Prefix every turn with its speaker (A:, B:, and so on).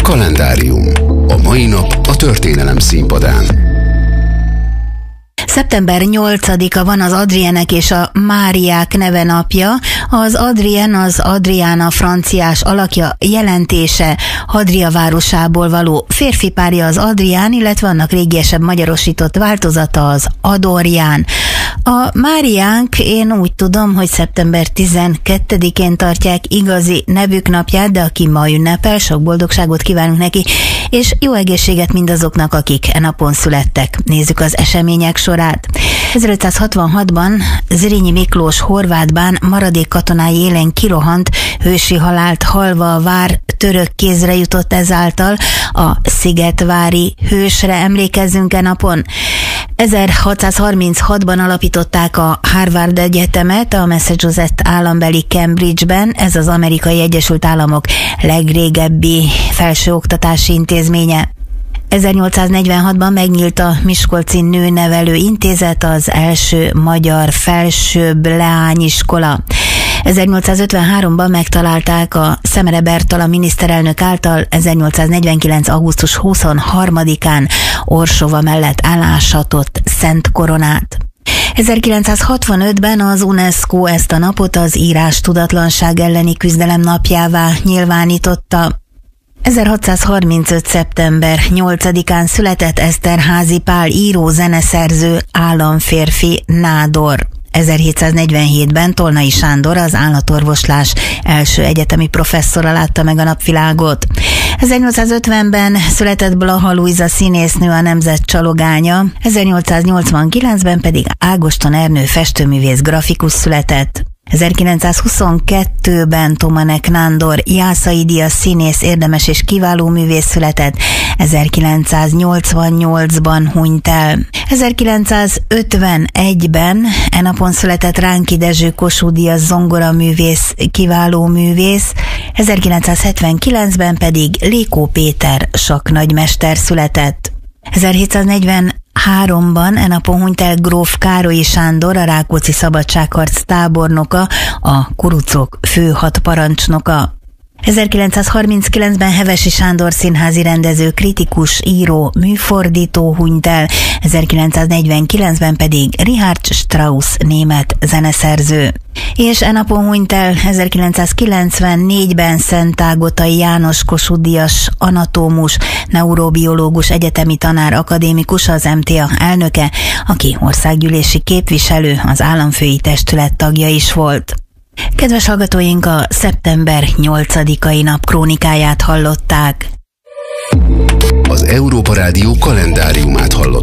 A: Kalendárium. A mai nap a történelem színpadán.
B: Szeptember 8-a van az Adrienek és a Máriák neve napja. Az Adrien az Adriana franciás alakja, jelentése Adria városából való férfi párja az Adrián, illetve annak régiesebb magyarosított változata az Adorján. A Máriánk, én úgy tudom, hogy szeptember 12-én tartják igazi nevük napját, de aki ma ünnepel, sok boldogságot kívánunk neki, és jó egészséget mindazoknak, akik e napon születtek. Nézzük az események sorát. 1566-ban Zrínyi Miklós Horvátbán maradék katonái élen kirohant, hősi halált halva a vár török kézre jutott ezáltal. A szigetvári hősre emlékezzünk e napon. 1636-ban alapították a Harvard Egyetemet a Massachusetts állambeli Cambridge-ben, ez az Amerikai Egyesült Államok legrégebbi felsőoktatási intézménye. 1846-ban megnyílt a Miskolci Nőnevelő Intézet, az első magyar felsőbb leányiskola. 1853-ban megtalálták a Szemere Bertalan miniszterelnök által 1849. augusztus 23-án Orsova mellett elásatott Szent Koronát. 1965-ben az UNESCO ezt a napot az írás tudatlanság elleni küzdelem napjává nyilvánította. 1635. szeptember 8-án született Eszterházy Pál író, zeneszerző, államférfi, nádor. 1747-ben Tolnai Sándor, az állatorvoslás első egyetemi professzora látta meg a napvilágot. 1850-ben született Blaha Lujza színésznő, a nemzet csalogánya, 1889-ben pedig Ágoston Ernő festőművész, grafikus született. 1922-ben Tomanek Nándor Jászai Díjas színész, érdemes és kiváló művész született, 1988-ban hunyt el. 1951-ben e napon született Ránki Dezső Kossuth Díjas zongoraművész, kiváló művész, 1979-ben pedig Lékó Péter sakknagymester született. 1743-ban e napon hunyt el gróf Károlyi Sándor, a Rákóczi szabadságharc tábornoka, a kurucok főhadparancsnoka. 1939-ben Hevesi Sándor színházi rendező, kritikus, író, műfordító hunyt el, 1949-ben pedig Richard Strauss német zeneszerző. És e napon hunyt el 1994-ben Szentágotai János Kossuth Díjas anatómus, neurobiológus, egyetemi tanár, akadémikus, az MTA elnöke, aki országgyűlési képviselő, az államfői testület tagja is volt. Kedves hallgatóink, a szeptember 8-ai nap krónikáját hallották.
A: Az Európa Rádió kalendáriumát hallották.